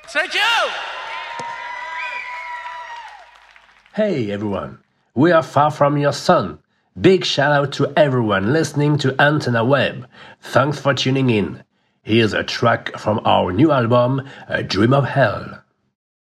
Thank you! Hey everyone, we are Far From Your Sun. Big shout out to everyone listening to Antenna Web. Thanks for tuning in. Here's a track from our new album, A Dream of Hell.